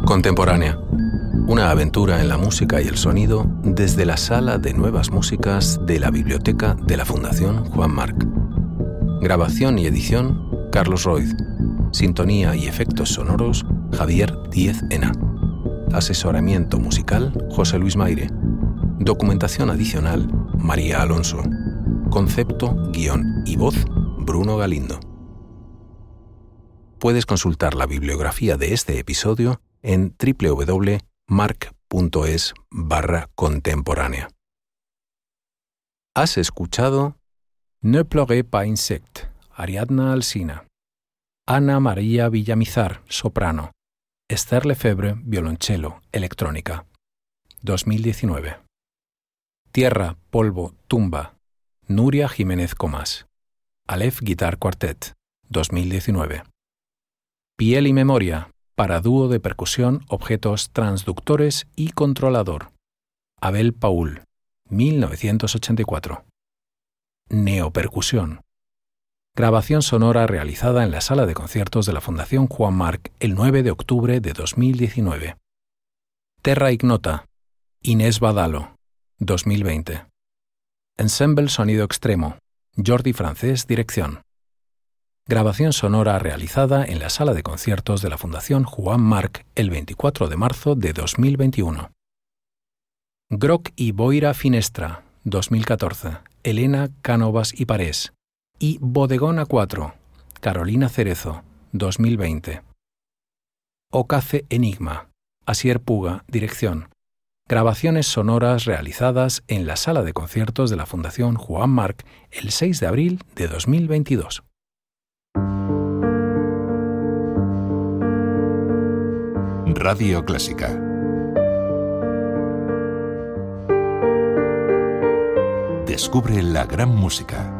Contemporánea. Una aventura en la música y el sonido desde la Sala de Nuevas Músicas de la Biblioteca de la Fundación Juan Marc. Grabación y edición, Carlos Roiz. Sintonía y efectos sonoros, Javier Díez Ena. Asesoramiento musical, José Luis Maire. Documentación adicional, María Alonso. Concepto, guión y voz, Bruno Galindo. Puedes consultar la bibliografía de este episodio en www.marc.es/contemporánea. Has escuchado Ne pleurez pas insecte, Ariadna Alsina, Ana María Villamizar, soprano, Esther Lefebvre, violonchelo, electrónica, 2019. Tierra, polvo, tumba, Nuria Jiménez Comas, Aleph Guitar Quartet, 2019. Piel y memoria, para dúo de percusión, objetos transductores y controlador, Abel Paul, 1984. Neopercusión. Grabación sonora realizada en la Sala de Conciertos de la Fundación Juan Marc el 9 de octubre de 2019. Terra Ignota, Inés Badalo, 2020. Ensemble Sonido Extremo, Jordi Francés, dirección. Grabación sonora realizada en la Sala de Conciertos de la Fundación Juan Marc el 24 de marzo de 2021. Groc y Boira Finestra, 2014, Elena Cánovas y Parés. Y Bodegón A4, Carolina Cerezo, 2020. Ocace Enigma, Asier Puga, dirección. Grabaciones sonoras realizadas en la Sala de Conciertos de la Fundación Juan Marc el 6 de abril de 2022. Radio Clásica. Descubre la gran música.